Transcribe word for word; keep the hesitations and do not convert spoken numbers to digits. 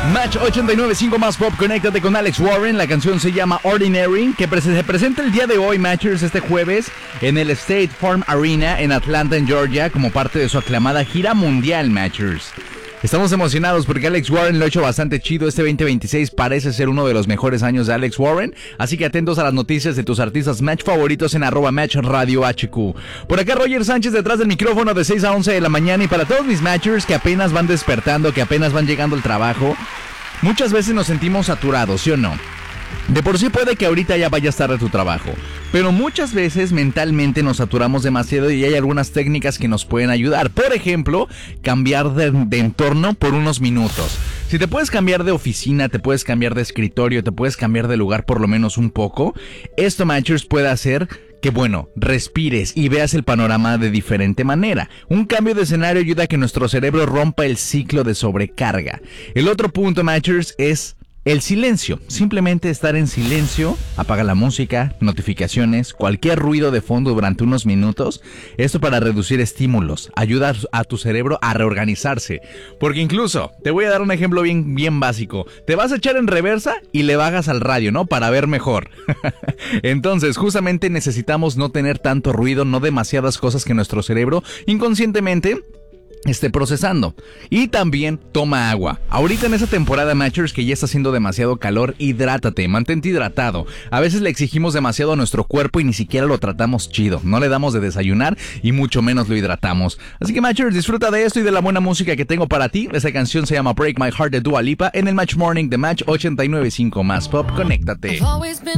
Match ochenta y nueve punto cinco más pop, conéctate con Alex Warren. La canción se llama Ordinary, que pre- se presenta el día de hoy, Matchers, este jueves, en el State Farm Arena en Atlanta, en Georgia, como parte de su aclamada gira mundial, Matchers. Estamos emocionados porque Alex Warren lo ha hecho bastante chido. Este veinte veintiséis parece ser uno de los mejores años de Alex Warren, así que atentos a las noticias de tus artistas Match favoritos en arroba Match Radio H Q. Por acá Roger Sánchez detrás del micrófono de seis a once de la mañana, y para todos mis Matchers que apenas van despertando, que apenas van llegando al trabajo, muchas veces nos sentimos saturados, ¿sí o no? De por sí puede que ahorita ya vayas tarde a tu trabajo, pero muchas veces mentalmente nos saturamos demasiado y hay algunas técnicas que nos pueden ayudar. Por ejemplo, cambiar de, de entorno por unos minutos. Si te puedes cambiar de oficina, te puedes cambiar de escritorio, te puedes cambiar de lugar por lo menos un poco, esto, Matchers, puede hacer que, bueno, respires y veas el panorama de diferente manera. Un cambio de escenario ayuda a que nuestro cerebro rompa el ciclo de sobrecarga. El otro punto, Matchers, es el silencio. Simplemente estar en silencio, apaga la música, notificaciones, cualquier ruido de fondo durante unos minutos. Esto para reducir estímulos, ayuda a tu cerebro a reorganizarse. Porque incluso, te voy a dar un ejemplo bien, bien básico. Te vas a echar en reversa y le bajas al radio, ¿no? Para ver mejor. Entonces, justamente necesitamos no tener tanto ruido, no demasiadas cosas que nuestro cerebro inconscientemente esté procesando. Y también toma agua. Ahorita en esta temporada, Matchers, que ya está haciendo demasiado calor, hidrátate, mantente hidratado. A veces le exigimos demasiado a nuestro cuerpo y ni siquiera lo tratamos chido. No le damos de desayunar y mucho menos lo hidratamos. Así que, Matchers, disfruta de esto y de la buena música que tengo para ti. Esta canción se llama Break My Heart de Dua Lipa en el Match Morning de Match ochenta y nueve punto cinco más pop. Conéctate.